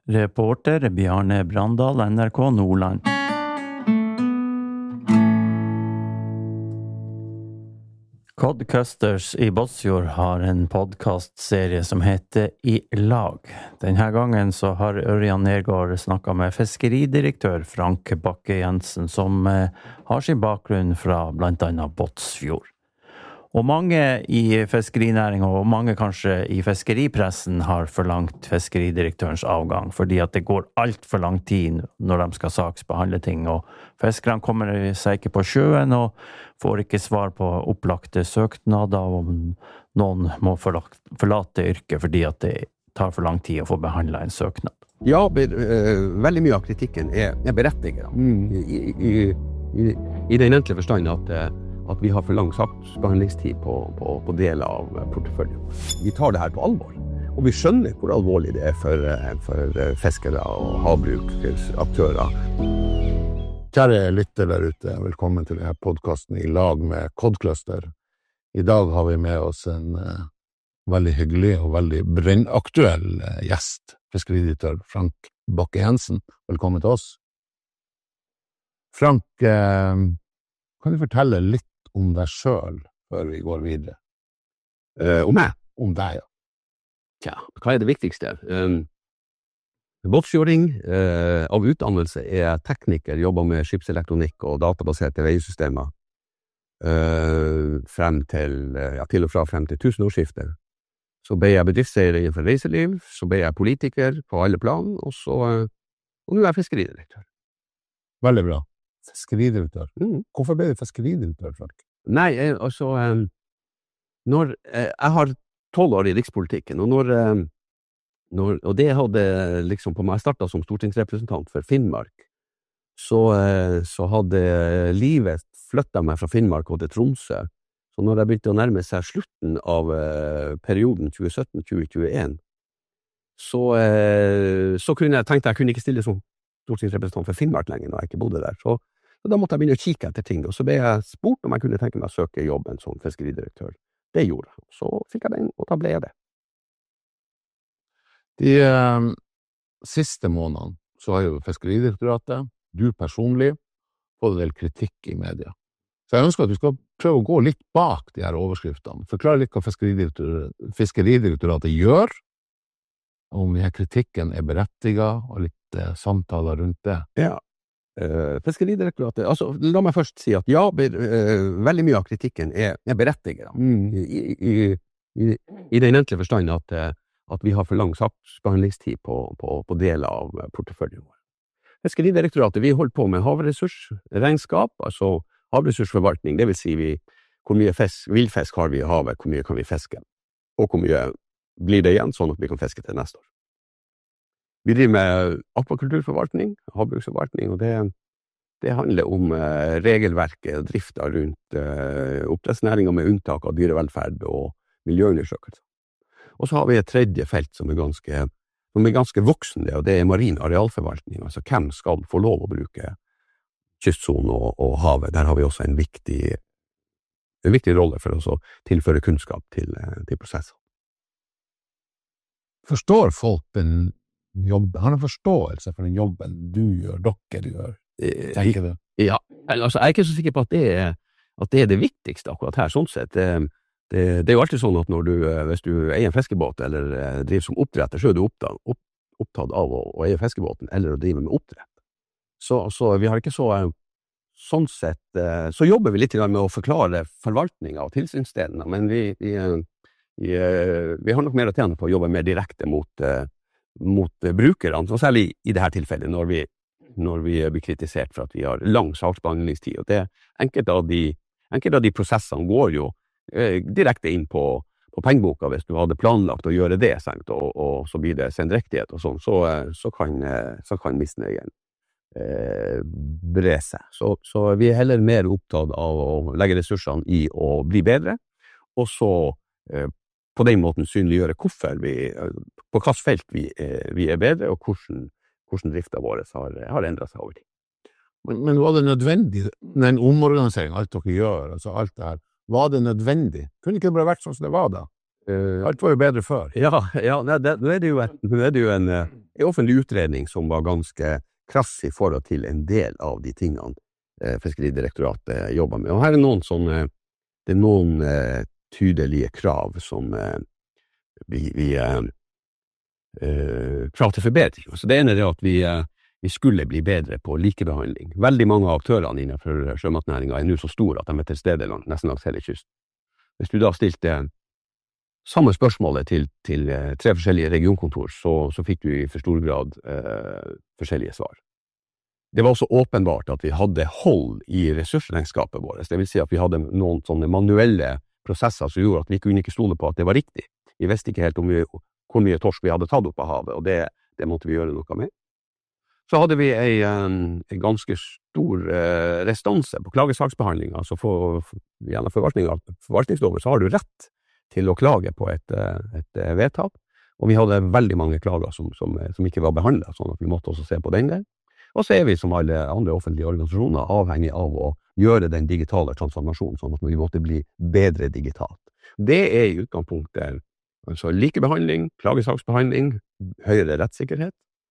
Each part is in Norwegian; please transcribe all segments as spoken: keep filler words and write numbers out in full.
Reporter Bjarne Brandal, N R K Nordland. Codcusters i Båtsfjord har en podcastserie som heter I lag. Denne gangen så har Ørjan Nergård snakket med fiskeridirektør Frank Bakke-Jensen, som har sin bakgrunn fra blant annet Båtsfjord. Og mange i fiskerinæringen, og mange kanskje i fiskeripressen, har forlangt fiskeridirektørens avgang, fordi at det går alt for lang tid når de skal saksbehandle ting, og fiskerne kommer seg ikke på sjøen, og får ikke svar på opplagte søknader, og noen må forlate yrket fordi at det tar for lang tid å få behandlet en søknad. Ja, be, uh, veldig mye av kritikken er, er berettiget, mm. I, i, i, i den enkle forstand at uh, at vi har for lang saksbehandlingstid på, på, på deler av porteføljen. Vi tar det her på alvor, og vi skjønner hvor alvorlig det er for, for fiskere og havbruksaktører. Kjære lytter der ute, velkommen til denne podcasten I lag med Codcluster. I dag har vi med oss en uh, veldig hyggelig og veldig brennaktuell uh, gjest, fiskeridirektør Frank Bakke-Jensen. Velkommen til oss. Frank, uh, kan du fortelle litt om deg selv før vi går videre? Uh, om meg? Om deg, ja. Tja, hva er det viktigste? Um, Båtsfjording uh, av utdannelse er tekniker, jobber med skipselektronikk og databaserte veisystemer uh, frem til, uh, ja, til og fra frem til tusenårsskiftet. Så ble jeg bedriftseier innenfor reiseliv, så ble jeg politiker på alle plan, og, så, uh, og nå er jeg fiskeridirektør. Veldig bra. Fiskeridirektør. Mm. Hvorfor ble du fiskeridirektør, Frank? Nei, altså, um, når, uh, jeg har tolv år I rikspolitikken, og når, um, når, og det hadde liksom på meg, jeg startet som stortingsrepresentant for Finnmark, så, uh, så hadde livet flyttet meg fra Finnmark og til Tromsø, så når jeg begynte å nærme seg slutten av uh, perioden tjue sytten til tjue tjueen, så, uh, så kunne jeg tenkte jeg kunne ikke stille som stortingsrepresentant for Finnmark lenger når jeg ikke bodde der, så Så da måtte jeg begynne å kikke etter ting, og så ble jeg spurt om jeg kunne tenke meg å søke jobben som fiskeridirektør. Det gjorde jeg, så fikk jeg den, og da ble jeg det. De eh, siste månedene så har jo Fiskeridirektoratet, du personlig, fått en del kritikk I media. Så jeg ønsker at du skal prøve å gå litt bak de her overskriftene, forklare litt hva Fiskeridirektoratet, Fiskeridirektoratet gjør, om denne kritikken er berettiget, og litt eh, samtaler rundt det. Ja. Uh, Fiskeridirektoratet, altså la meg først si at ja, ber, uh, veldig mye av kritikken er, er berettiget mm. I, i, i, I den enkle forstand at, uh, at vi har for lang saksbehandlingstid på, på, på deler av porteføljen vår. Fiskeridirektoratet, vi holder på med havressursregnskap, altså havressursforvaltning, det vil si vi, hvor mye fisk, villfisk har vi I havet, hvor mye kan vi fiske, og hvor mye blir det igjen, sånn at vi kan fiske til neste år. Vi driver med akvakulturforvaltning, havbruksforvaltning, og det, det handler om uh, regelverket og drifta rundt uh, oppdrettsnæringen med unntak av dyrevelferd og miljøundersøkelser. Og så har vi et tredje felt som er ganske, som er ganske voksende, og det er marin arealforvaltning, altså hvem skal få lov å bruke kystsonen og, og havet. Der har vi også en viktig, en viktig rolle for å tilføre kunnskap til, til prosesser. Forstår folk den jobben, har en forståelse for den jobben du gjør, dere gjør, tenker du? Ja, altså jeg er ikke så sikker på at det er, at det, er det viktigste akkurat her, sånn sett. Det, det, det er jo alltid sånn at når du, hvis du eier en fiskebåt eller driver som oppdretter, så er du opptatt, opp, opptatt av å, å eie fiskebåten eller å drive med oppdrett. Så, så vi har ikke så, sånn sett, så jobber vi litt med å forklare forvaltningen av tilsynsdelene, men vi, vi, vi, vi har nok mer å tjene på å jobbe mer direkte mot mot brukerne, og særlig I dette tilfellet når vi, når vi blir kritisert for at vi har lang saksbehandlingstid, og det enkelte av de, enkelte av de prosessene går jo eh, direkte inn på, på pengeboka hvis du hadde planlagt å gjøre det, sant? Og, og så blir det sendrektighet og sånn, så, så kan, så kan misnøyen eh, bre seg. Så, så vi er heller mer opptatt av å legge ressursene I å bli bedre, og så eh, på den måten synliggjøre hvorfor vi, på hvilket felt vi, vi er bedre, og hvordan, hvordan driften vår har, har endret seg over tid. Men, men var det nødvendig, den omorganiseringen, alt dere gjør, altså alt det her, var det nødvendig? Kunne ikke det bare vært sånn som det var da? Uh, Alt var jo bedre før. Ja, ja nei, det, nå er det jo, et, nå er det jo en, en offentlig utredning som var ganske krass i forhold til en del av de tingene eh, Fiskeridirektoratet jobber med. Og her er noen sånne, det er noen eh, tydelige krav som eh, vi, vi eh, eh, krav til forbedring. Så det ene er at vi, eh, vi skulle bli bedre på likebehandling. Veldig mange av aktørene innenfor sjømatnæringen er nå så store at de er til stede langt, nesten langs hele kysten. Hvis du da stilte samme spørsmålet til, til eh, tre forskjellige regionkontor, så, så fikk du i for stor grad eh, forskjellige svar. Det var også åpenbart at vi hadde hold i ressursregnskapet vårt. Det vil si at vi hadde noen sånne manuelle prosesser som gjorde at vi kunne ikke stole på at det var riktig. Vi visste ikke helt om vi, hvor mye torsk vi hadde tatt opp av havet, og det, det måtte vi gjøre noe med. Så hadde vi en, en ganske stor eh, restanse på klagesaksbehandling. Altså for, for, gjennom forvaltning av forvaltningslover så har du rett til å klage på et, et vedtak, og vi hadde veldig mange klager som, som, som ikke var behandlet, sånn at vi måtte også se på den der. Og så er vi som alle andre offentlige organisasjoner avhengig av å gjøre den digitale transformasjonen, sånn at vi måtte bli bedre digitalt. Det er i utgangspunktet altså likebehandling, klagesaksbehandling, høyere rettssikkerhet,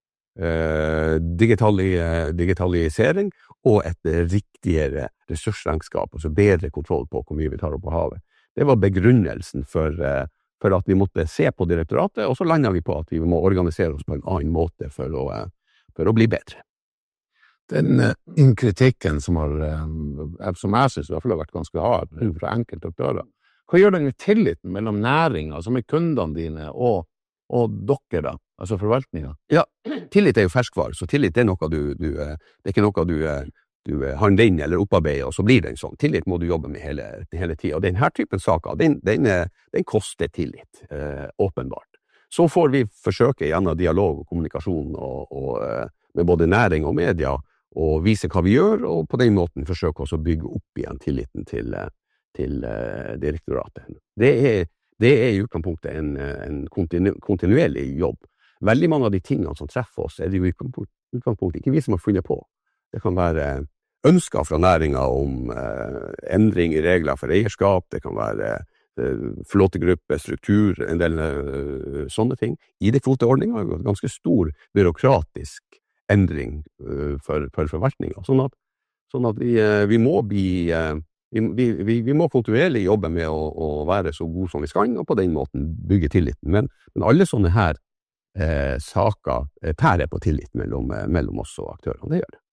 eh, digitali, digitalisering og et riktigere ressursregnskap, altså bedre kontroll på hvor mye vi tar opp på havet. Det var begrunnelsen for, for at vi måtte se på direktoratet, og så landet vi på at vi må organisere oss på en annen måte for å, for å bli bedre. Den uh, kritikken som, har, uh, som jeg synes i hvert fall har vært ganske hard fra enkelte aktører, hva gjør den med tilliten mellom næringen, som er kundene dine, og, og dere da, altså forvaltningen? Ja, tillit er jo ferskvar, så tillit er noe du, du det er ikke noe du du har den inn eller opparbeider, og så blir den sånn. Tillit må du jobbe med hele, hele tiden. Og denne typen saker, den, den, den koster tillit, eh, åpenbart. Så får vi forsøke gjennom dialog og kommunikasjon og, og, med både næring og media, og vise hva vi gjør, og på den måten forsøke også å bygge opp igjen tilliten til, til uh, direktoratet. Det er, det er i utgangspunktet en, en kontinu, kontinuerlig jobb. Veldig mange av de tingene som treffer oss, er det jo i utgangspunktet ikke vi som har funnet på. Det kan være ønsker fra næringen om eh, endring i regler for eierskap, det kan være eh, flåtegruppe, struktur, en del eh, sånne ting. I det kvoteordningen er det en ganske stor byråkratisk endring eh, for, for forvaltningen. Sånn at, sånn at vi, eh, vi må bli, eh, vi, vi, vi må kontinuerlig jobbe med å, å være så god som vi skal, og på den måten bygge tilliten. Men, men alle sånne her eh, saker eh, tærer på tillit mellom, eh, mellom oss og aktørene, det gjør det.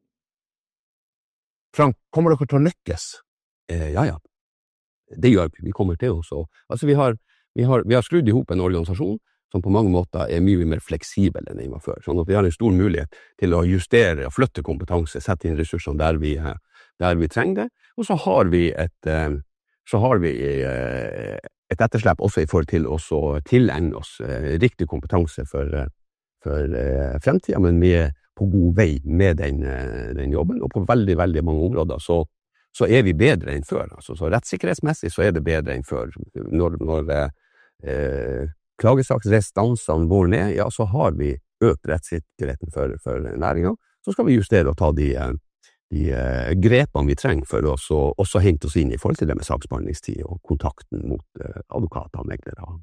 Frank, kommer dere til å lykkes? Eh, ja, ja. Det gjør vi. Vi kommer til også. Altså, vi har, vi har, vi har skrudd ihop en organisasjon som på mange måter er mye mer fleksibel enn den var før. Sånn at vi har en stor mulighet til å justere og flytte kompetanse, sette inn ressursene der vi, der vi trenger det. Og så har vi et, så har vi et etterslep også i forhold til å tilegne oss riktig kompetanse for, for fremtiden, men vi er på god vei med den, den jobben, og på veldig, veldig mange områder så, så er vi bedre enn før. Altså, så rettssikkerhetsmessig så er det bedre enn før. Når, når eh, klagesaksrestansene går ned, ja, så har vi økt rettssikkerheten for, for næringen. Så skal vi justere og ta de, de uh, grepene vi trenger for å også, også hente oss inn i forhold til det med saksbehandlingstid og kontakten mot uh, advokater og meglere.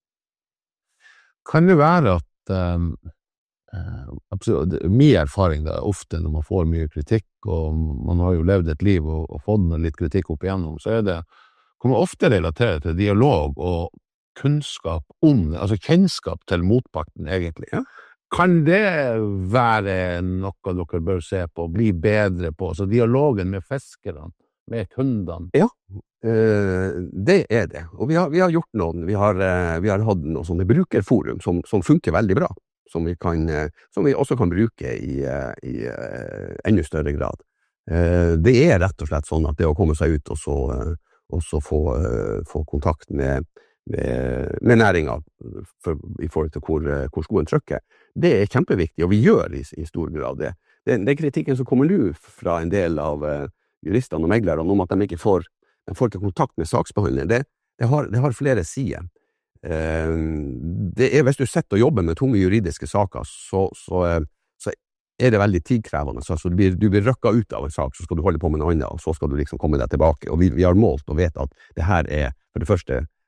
Kan det være at um Uh, absolutt, min erfaring da, ofte når man får mye kritikk, og man har jo levd et liv og, og fått litt kritikk opp igjennom, så er det, kan man ofte relatere til dialog og kunnskap om, altså kjennskap til motparten egentlig. Ja? Kan det være noe dere bør se på, bli bedre på, altså dialogen med fiskerne, med kundene? Ja, uh, det er det. Og vi har, vi har gjort noen, vi har, uh, vi har hatt noen sånne brukerforum som, som funker veldig bra. Som vi, kan, som vi også kan bruke i, i enda større grad. Det er rett og slett sånn at det å komme seg ut og så, og så få, få kontakt med, med, med næringen for, i forhold til hvor, hvor skoen trykker, det er kjempeviktig, og vi gjør i, i stor grad det. Den, den kritikken som kommer nå fra en del av juristene og meglerne om at de ikke får, de får ikke kontakt med saksbehandlere, det, det, har, det har flere sider. Det er, hvis du sitter og jobber med tunge juridiske saker, så, så, så er det veldig tidkrevende. Så altså, du blir, du blir røkket ut av en sak, så skal du holde på med noe annet, og så skal du liksom komme deg tilbake. Og vi, vi har målt og vet at det her er for det første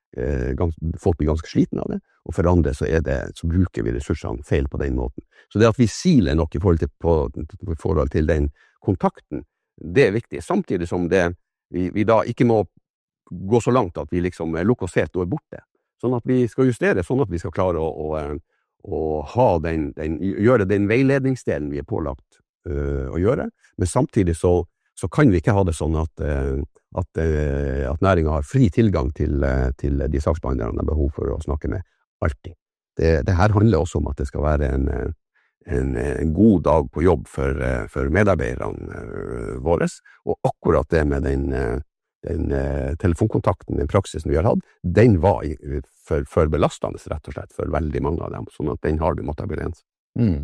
eh, gans, folk blir ganske sliten av det, og for andre så, er det, så bruker vi ressursene feil på den måten. Så det at vi siler nok i forhold til, på, i forhold til den kontakten, det er viktig. Samtidig som det, vi, vi da ikke må gå så langt at vi liksom lukker oss helt og er borte. Sånn at vi skal justere, sånn at vi skal klare å, å, å ha den, den, gjøre den veiledningsdelen vi er pålagt uh, å gjøre, men samtidig så, så kan vi ikke ha det sånn at, uh, at, uh, at næringen har fri tilgang til, uh, til de saksbehandlerne de har behov for å snakke med alltid. Det, det her handler også om at det skal være en, en, en god dag på jobb for, uh, for medarbeiderne uh, våre, og akkurat det med den uh, den eh, telefonkontakten, den praksisen vi har hatt, den var i, for, for belastende, rett og slett, for veldig mange av dem, sånn at den har vi måttet begrense. Mm.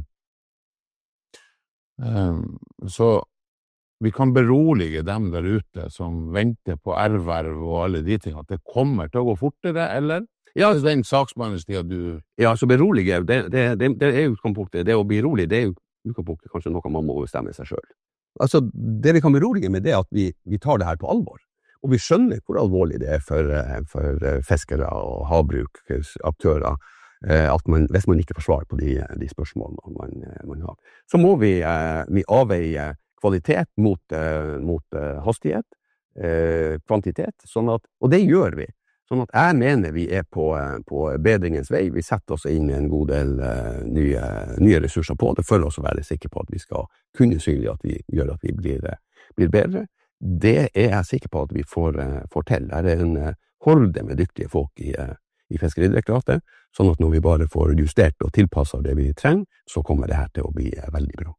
Um, så vi kan berolige dem der ute som venter på erverv og alle de tingene, at det kommer til å gå fortere, eller? Ja, den saksbehandlingstiden du... Ja, så berolige, det, det, det, det er utgangspunktet, det å bli rolig, det er jo utgangspunktet kanskje noe man må bestemme seg selv. Altså, det vi kan berolige med, det er at vi, vi tar det her på alvor. Og vi skjønner hvor alvorlig det er for, for fiskere og havbruksaktører, at man, hvis man ikke får svar på de, de spørsmålene man, man har. Så må vi, vi avveie kvalitet mot, mot hastighet, kvantitet, sånn at, og det gjør vi. Sånn at jeg mener vi er på, på bedringens vei. Vi setter oss inn en god del nye, nye ressurser på det, for å være sikre på at vi skal kunne synlig at vi gjør at vi blir, blir bedre. Det er jeg sikker på at vi får, får til. Det er en horde med dyktige folk i, i Fiskeridirektoratet, sånn at når vi bare får justert og tilpasset det vi trenger, så kommer det her til å bli veldig bra.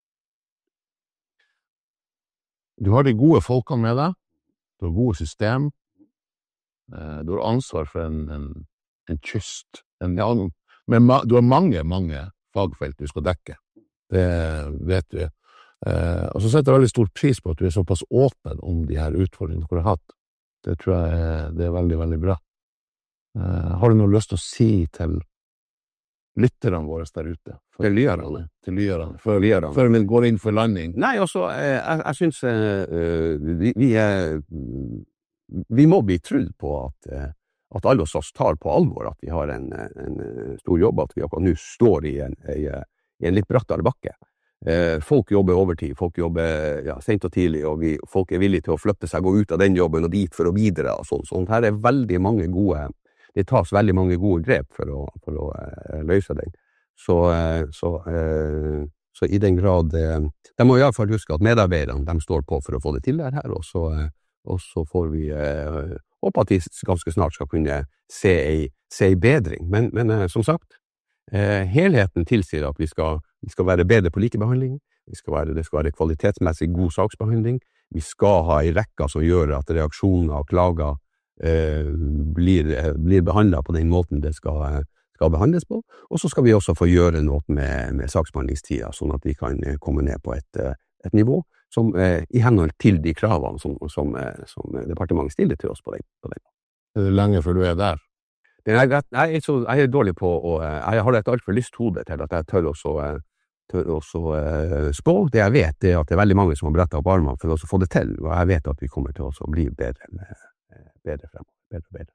Du har de gode folkene med deg, du har gode system, du har ansvar for en, en, en kyst, en, men du har mange, mange fagfelt du skal dekke. Det vet du. Uh, og så setter jeg veldig stor pris på at du er såpass åpen om de her utfordringene du har hatt. Det tror jeg er, det er veldig, veldig bra. Uh, har du noe lyst til å si til lytterne våre der ute? For, til lyerne. Til lyerne. Før, før vi går inn for landing. Nei, altså, jeg, jeg synes uh, vi, vi, uh, vi må bli trudd på at, uh, at alle oss tar på alvor at vi har en, en stor jobb, at vi akkurat nå står i en, i, i en litt brattere bakke. Folk jobber overtid, folk jobber ja, sent og tidlig, og vi, folk er villige til å flytte seg, gå ut av den jobben og dit for å videre og sånn. Sånn her er veldig mange gode, det tas veldig mange gode grep for å, for å uh, løse den. Så, uh, så, uh, så i den grad, uh, de må i hvert fall huske at medarbeiderne, de står på for å få det til her, og så, uh, og så får vi uh, håpe at de ganske snart skal kunne se ei, se ei bedring. Men, men uh, som sagt, uh, helheten tilsier at vi skal Vi skal være bedre på likebehandling, vi skal være, det skal være kvalitetsmessig god saksbehandling, vi skal ha en rekke som gjør at reaksjoner og klager eh, blir, blir behandlet på den måten det skal, skal behandles på, og så skal vi også få gjøre noe med, med saksbehandlingstida, sånn at vi kan komme ned på et, et nivå som eh, i henhold til de kravene som, som, som departementet stiller til oss på den. På den. Er det lenge før du er der? Jeg er, jeg, er så, jeg er dårlig på, og jeg har et alt for lyst hode til at jeg tør også, tør også uh, spå. Det jeg vet, det er at det er veldig mange som har brettet opp armene for å få det til, og jeg vet at vi kommer til å bli bedre, bedre fremover. Bedre, bedre.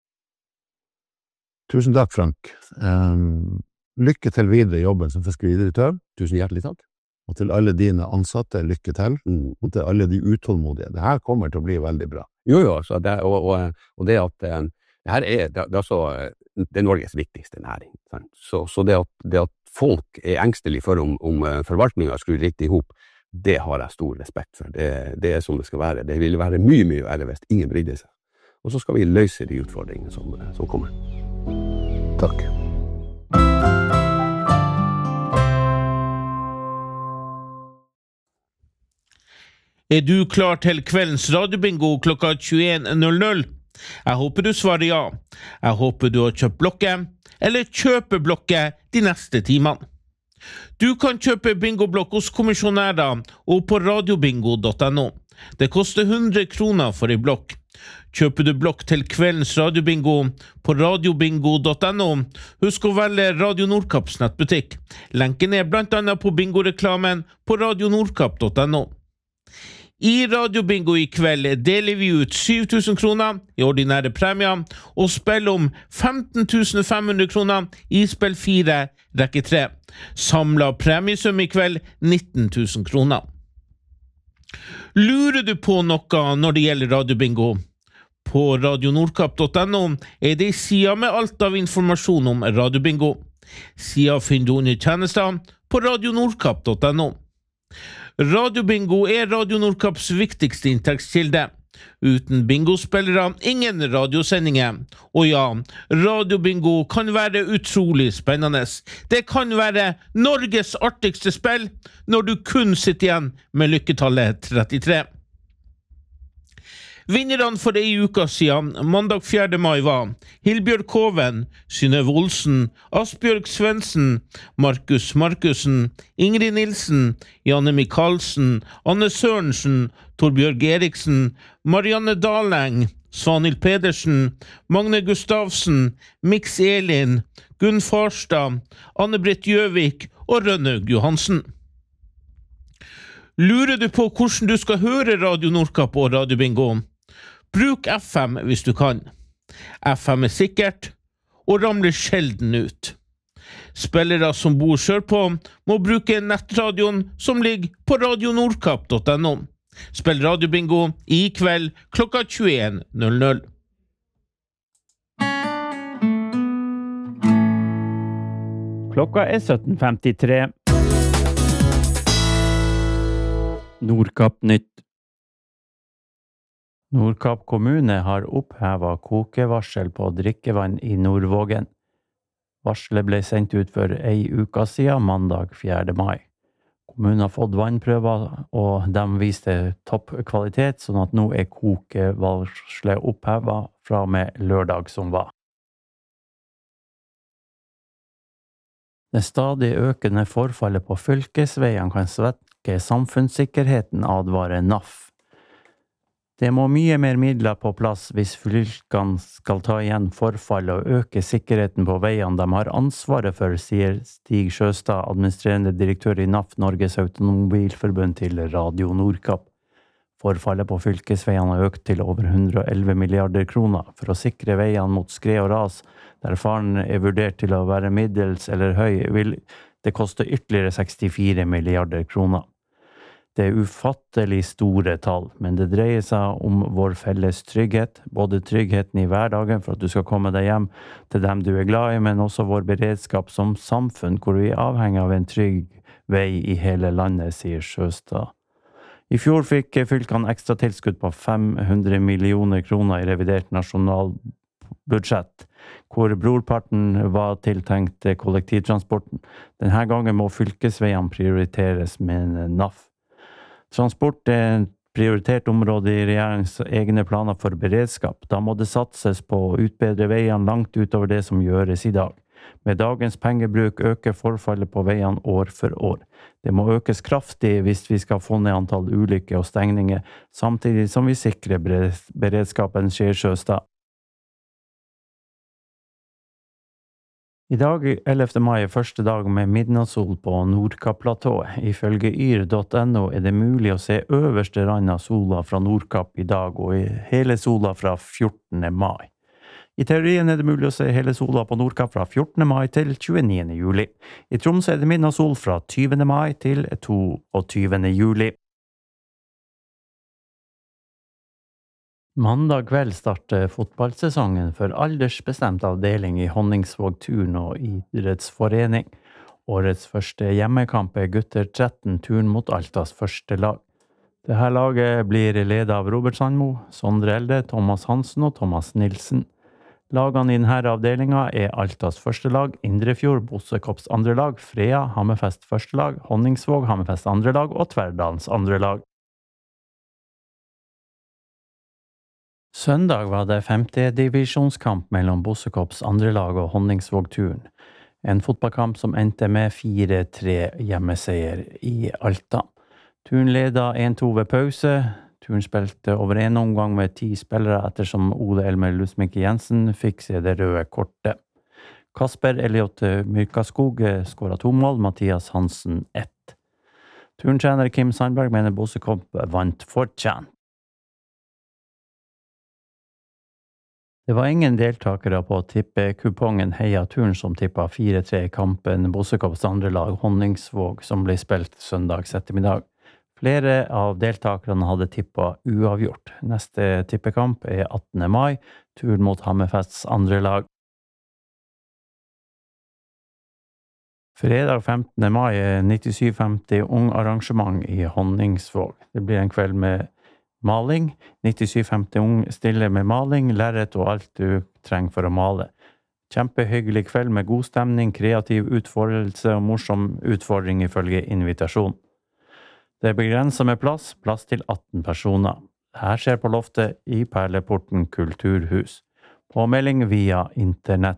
Tusen takk, Frank. Um, lykke til videre i jobben som fiskeridirektør. Tusen hjertelig takk. Og til alle dine ansatte, lykke til. Mm. Og til alle de utålmodige. Det her kommer til å bli veldig bra. Jo, jo, så det, og, og, og det at um, det her er, det, det er, så, det er Norges viktigste næring. Så, så det, at, det at folk er engstelige for om, om forvaltningen skrur riktig ihop, det har jeg stor respekt for. Det, det er som det skal være. Det vil være mye, mye verre hvis ingen brydde seg. Og så skal vi løse de utfordringene som, som kommer. Takk. Er du klar til kveldens radiobingo klokka tjueen null null? Jeg håper du svarer ja. Jeg håper du har kjøpt blokket, eller kjøper blokket de neste timene. Du kan kjøpe bingoblokk hos kommisjonærer og på radiobingo punktum no. Det koster hundre kroner for en blokk. Kjøper du blokk til kveldens radiobingo på radiobingo punktum no, husk å velge Radio Nordkapps nettbutikk. Lenken er blant annet på bingoreklamen på radio nordkapp punktum no. I Radiobingo I kveld deler vi ut syv tusen kroner I ordinære premier og spiller om femten tusen fem hundre kroner I spill fire, rekke tre. Samlet premiesum I kveld nitten tusen kroner. Lurer du på noe når det gjelder Radiobingo? På radio nordkapp punktum no er det sida med alt av informasjon om Radiobingo. Sida finner du under tjenester på radio nordkapp punktum no. Radiobingo er Radio Nordkapps viktigste inntektskilde. Uten bingospillere, ingen radiosendinger. Og ja, Radiobingo kan være utrolig spennende. Det kan være Norges artigste spill når du kun sitter igjen med lykketallet trettitre. Vinnerne for ei uka siden, mandag fjerde mai var Hilbjørg Koven, Synnøve Olsen, Asbjørg Svendsen, Markus Markusen, Ingrid Nilsen, Janne Mikalsen, Anne Sørensen, Torbjørg Eriksen, Marianne Daleng, Svanhild Pedersen, Magne Gustavsen, Mix Elin, Gunn Farstad, Anne-Britt Gjøvik og Rønnaug Johansen. Lurer du på hvordan du skal høre Radio Nordkapp og Radiobingo? Bruk F M hvis du kan. F M er sikkert, og ramler sjelden ut. Spillere som bor sørpå må bruke nettradioen som ligger på radio nordkapp punktum no. Spill Radiobingo I kveld klokka tjueen null null. Klokka er sytten femtitre. Nordkapp nytt. Nordkapp kommune har opphevet kokevarsel på drikkevann I Nordvågen. Varselet ble sendt ut for ei uka siden, mandag fjerde mai. Kommunen har fått vannprøver, og de viste toppkvalitet, sånn at nå er kokevarselet opphevet fra med lørdag som var. Det stadig økende forfallet på fylkesveiene kan svekke samfunnssikkerheten, advarer N A F. Det må mye mer midler på plass hvis fylkene skal ta igjen forfall og øke sikkerheten på veiene de har ansvaret for, sier Stig Sjøstad, administrerende direktør I N A F, Norges Automobilforbund, til Radio Nordkapp. Forfallet på fylkesveiene har økt til over hundre og elleve milliarder kroner. For å sikre veiene mot skred og ras, der faren er vurdert til å være middels eller høy, vil det koste ytterligere sekstifire milliarder kroner. Det er ufattelig store tall, men det dreier seg om vår felles trygghet, både tryggheten I hverdagen for at du skal komme deg hjem til dem du er glad I, men også vår beredskap som samfunn, hvor vi er avhengig av en trygg vei I hele landet, sier Sjøstad. I fjor fikk fylkene ekstra tilskudd på fem hundre millioner kroner I revidert nasjonalbudsjett, hvor brorparten var tiltenkt kollektivtransporten. Denne gangen må fylkesveiene prioriteres med N A F. Transport er et prioritert område I regjeringens egne planer for beredskap. Da må det satses på å utbedre veiene langt utover det som gjøres I dag. Med dagens pengebruk øker forfallet på veiene år for år. Det må økes kraftig hvis vi skal få ned antall ulykker og stengninger, samtidig som vi sikrer beredskapen, sier Sjøstad. I dag, ellevte mai, er første dag med midnattssol på Nordkapp-platået. Ifølge yr punktum no er det mulig å se øverste rand av sola fra Nordkapp I dag, og hele sola fra fjortende mai. I teorien er det mulig å se hele sola på Nordkapp fra fjortende mai til tjueniende juli. I Troms er det midnattssol fra tyvende mai til toogtyvende juli. Mandag kveld starter fotballsesongen for aldersbestemt avdeling I Honningsvåg turn- og idrettsforening. Årets første hjemmekamp er gutter tretten turn mot Altas første lag. Dette laget blir ledet av Robert Sandmo, Sondre Elde, Thomas Hansen og Thomas Nilsen. Lagene I denne avdelingen er Altas første lag, Indrefjord, Bossekops andre lag, Frea, Hammerfest første lag, Honningsvåg, Hammerfest andre lag og Tverdals andre lag. Søndag var det femte divisjonskamp mellom Bossekops andre lag og Honningsvåg turn. En fotballkamp som endte med fire tre hjemmeseier I Alta. Turn ledet en to ved pause. Turn spilte over en omgang med ti spillere ettersom Ole Elmer Lusmike Jensen fikk se det røde kortet. Kasper Elliot Myrkaskog skåret to mål, Mathias Hansen ett. Turntrener Kim Sandberg mener Bosekopp vant fortjent. Det var ingen deltakere på tippekupongen Heia Turn som tippet fire tre i kampen Bosekopps andre lag Honningsvåg som ble spilt søndags ettermiddag. Flere av deltakerne hadde tippet uavgjort. Neste tippekamp er attende mai, turen mot Hammerfests andre lag. Fredag femtende mai er nittisju femti ung arrangement i Honningsvåg. Det blir en kveld med maling. nittisju femti ung stiller med maling, lerret og alt du trenger for å male. Kjempehyggelig kveld med god stemning, kreativ utfordrelse og morsom utfordring ifølge invitasjon. Det er begrenset med plass, plass til atten personer. Her skjer på loftet i Perleporten Kulturhus. Påmelding via internett.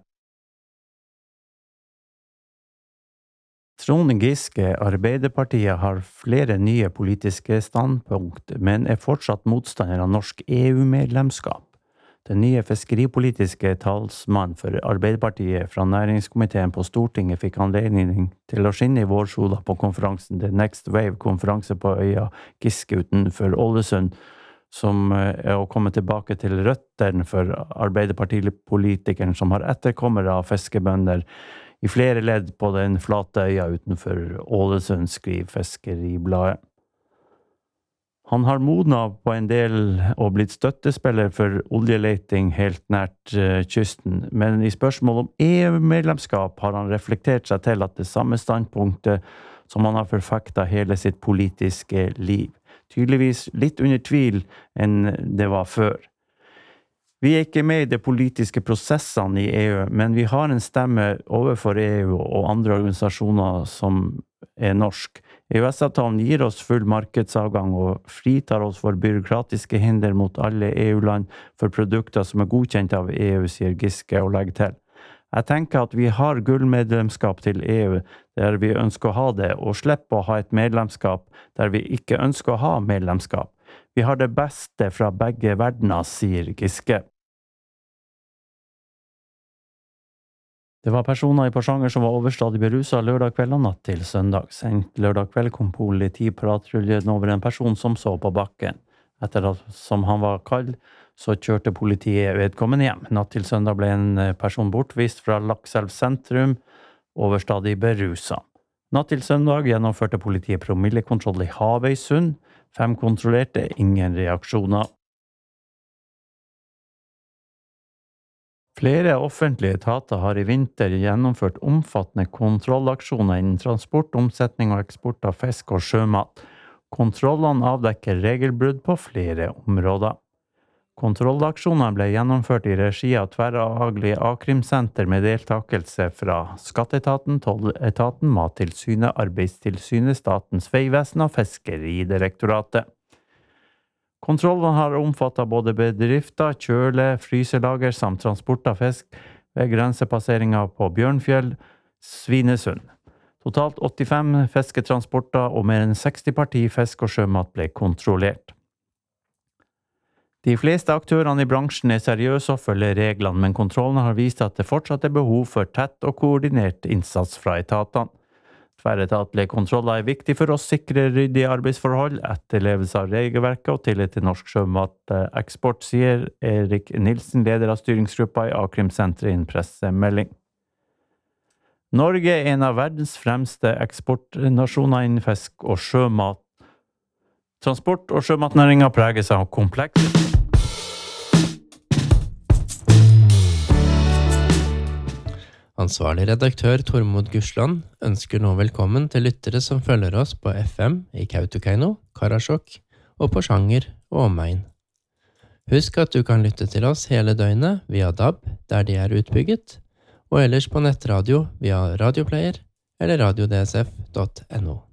Trond Giske, Arbeiderpartiet, har flere nye politiske standpunkt, men er fortsatt motstander av norsk E U-medlemskap. Den nye fiskeripolitiske talsmann for Arbeiderpartiet fra næringskomiteen på Stortinget fikk anledning til å skinne i vårsola på konferansen The Next Wave-konferanse på øya Giske utenfor Ålesund, som er å komme tilbake til røttene for Arbeiderpartipolitikeren som har etterkommere av fiskebønder i flere ledd på den flate øya utenfor Ålesund, skriver Fiskeribladet. Han har modnet på en del og blitt støttespiller for oljeleiting helt nært kysten, men i spørsmål om E U-medlemskap har han reflektert seg til at det samme standpunktet som han har forfektet hele sitt politiske liv. Tydeligvis litt under tvil enn det var før. Vi er ikke med i de politiske prosessene i E U, men vi har en stemme overfor E U og andre organisasjoner som er norsk. E U S-avtalen gir oss full markedsavgang og fritar oss for byråkratiske hinder mot alle E U-land for produkter som er godkjent av E U, sier Giske og legger til. Jeg tenker at vi har gullmedlemskap til E U der vi ønsker å ha det, og slipper å ha et medlemskap der vi ikke ønsker å ha medlemskap. Vi har det beste fra begge verdener, sier Giske. Det var personer i Porsanger som var overstadig beruset lørdag kveld og natt til søndag. Sent lørdag kveld kom politipatruljen over en person som så på bakken. Etter at som han var kald, så kjørte politiet vedkommende hjem. Natt til søndag ble en person bortvist fra Lakselv sentrum, overstadig beruset. Natt til søndag gjennomførte politiet promillekontroll i Havøysund. Fem kontrollerte, ingen reaksjoner. Flere offentlige etater har i vinter gjennomført omfattende kontrollaksjoner innen transport, omsetning og eksport av fisk og sjømat. Kontrollene avdekker regelbrudd på flere områder. Kontrollaksjonene ble gjennomført i regi av tverrfaglig A-krimsenter med deltakelse fra Skatteetaten, Tolletaten, Mattilsynet, Arbeidstilsynet, Statens vegvesen og Fiskeridirektoratet. Kontrollene har omfattet både bedrifter, kjøle, fryselager samt transport av fisk ved grensepasseringer på Bjørnfjell, Svinesund. Totalt åttifem fisketransporter og mer enn seksti parti fisk og sjømat ble kontrollert. De fleste aktørene i bransjen er seriøse og følger reglene, men kontrollene har vist at det fortsatt er behov for tett og koordinert innsats fra etatene. Tverretatlige kontroller er viktig for å sikre ryddige arbeidsforhold, etterlevelse av regelverket og tillit til norsk sjømateksport, sier Erik Nilsen, leder av styringsgruppa i A-krimsenteret i en pressemelding. Norge er en av verdens fremste eksportnasjoner innen fisk og sjømat. Transport- og sjømatnæringen preges av kompleks. Ansvarlig redaktør Tormod Gursland ønsker nå velkommen til lyttere som følger oss på F M i Kautokeino, Karasjok og Porsanger og omegn. Husk at du kan lytte til oss hele døgnet via D A B der de er utbygget, og ellers på nettradio via radioplayer eller radio d s f punktum n o.